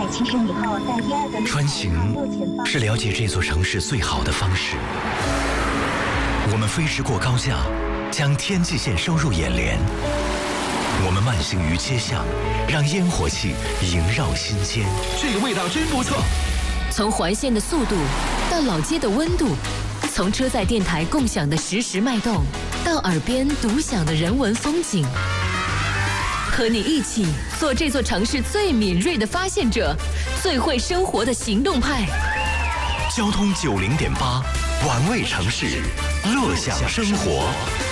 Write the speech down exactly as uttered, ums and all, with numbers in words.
七十米后在第二个路口穿行朝右前方。 是了解这座城市最好的方式。我们飞驰过高架，将天际线收入眼帘。我们慢行于街巷，让烟火气萦绕心间。 这个味道真不错。 从环线的速度到老街的温度，从车载电台共享的实时脉动，到耳边独享的人文风景，和你一起做这座城市最敏锐的发现者，最会生活的行动派。 交通九零点八，玩味城市，乐享生活。